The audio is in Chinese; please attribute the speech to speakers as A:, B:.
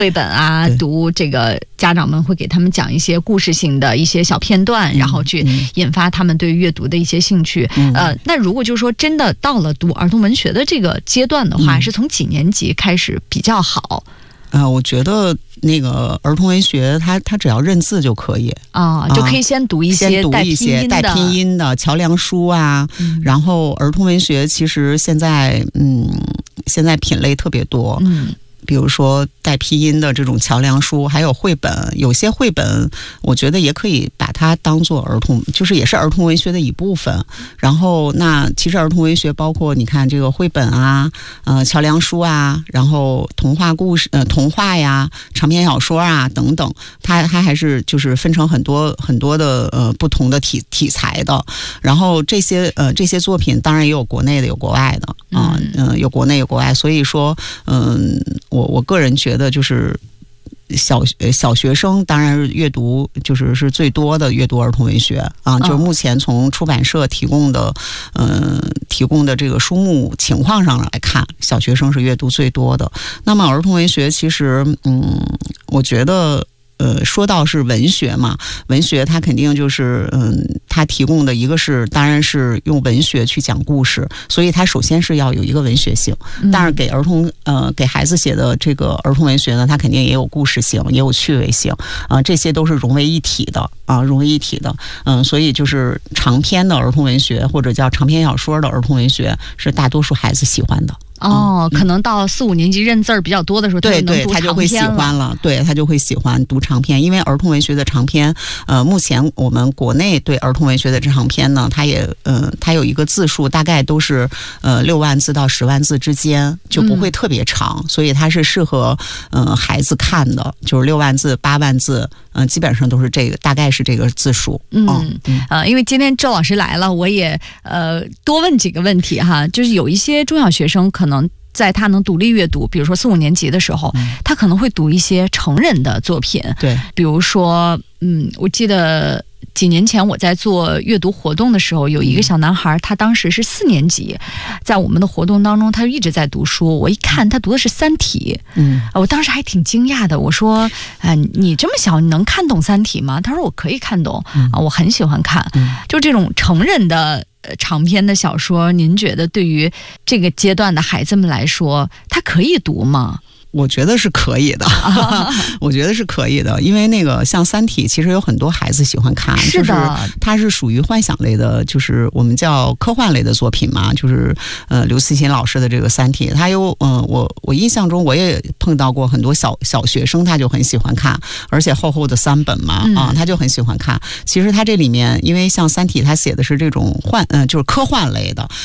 A: 绘本啊，读这个家长们会给他们讲一些故事性的一些小片段，然后去引发他们对阅读的一些兴趣。那如果就是说真的到了读儿童文学的这个阶段的话，是从几年级开始比较好？
B: 我觉得那个儿童文学它只要认字就可以
A: 就可以先读一些带
B: 拼音的桥梁书啊。然后儿童文学其实现在品类特别多。比如说带拼音的这种桥梁书，还有绘本，有些绘本我觉得也可以把它当做儿童，就是也是儿童文学的一部分。然后那其实儿童文学包括你看这个绘本啊，桥梁书啊，然后童话故事、童话呀、长篇小说啊等等，它还是就是分成很多很多的不同的题材的。然后这些作品当然也有国内的，有国外的有国内有国外，所以说我个人觉得就是小学生当然阅读是最多的阅读儿童文学就是目前从出版社提供的这个书目情况上来看，小学生是阅读最多的。那么儿童文学其实我觉得说到是文学嘛，文学它肯定就是它提供的一个是当然是用文学去讲故事，所以它首先是要有一个文学性。但是给孩子写的这个儿童文学呢，它肯定也有故事性，也有趣味性这些都是融为一体的所以就是长篇的儿童文学或者叫长篇小说的儿童文学是大多数孩子喜欢的。
A: 可能到4、5年级认字儿比较多的时候，
B: 对，他就会喜欢了。对，他就会喜欢读长篇，因为儿童文学的长篇，目前我们国内对儿童文学的长篇呢，它有一个字数，大概都是6万字到10万字之间，就不会特别长，所以它是适合孩子看的，就是6万字、8万字，基本上都是这个，大概是这个字数。
A: 因为今天周老师来了，我也多问几个问题哈，就是有一些中小学生可能在他能独立阅读，比如说4、5年级的时候，他可能会读一些成人的作品。
B: 对，
A: 比如说我记得几年前我在做阅读活动的时候，有一个小男孩，他当时是4年级，在我们的活动当中他就一直在读书。我一看他读的是《三体》，我当时还挺惊讶的，我说你这么小你能看懂《三体》吗？他说我可以看懂我很喜欢看。就这种成人的长篇的小说，您觉得对于这个阶段的孩子们来说，他可以读吗？
B: 我觉得是可以的，我觉得是可以的，因为那个像《三体》，其实有很多孩子喜欢看，
A: 是的，
B: 就是它是属于幻想类的，就是我们叫科幻类的作品嘛，就是刘慈欣老师的这个《三体》，它有我印象中我也碰到过很多小学生，他就很喜欢看，而且厚厚的3本嘛，他就很喜欢看。其实它这里面，因为像《三体》，它写的是这种就是科幻类的。